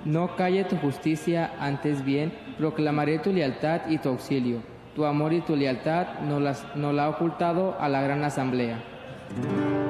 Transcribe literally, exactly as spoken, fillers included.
No calle tu justicia, antes bien, proclamaré tu lealtad y tu auxilio. Tu amor y tu lealtad no, las, no la ha ocultado a la gran asamblea.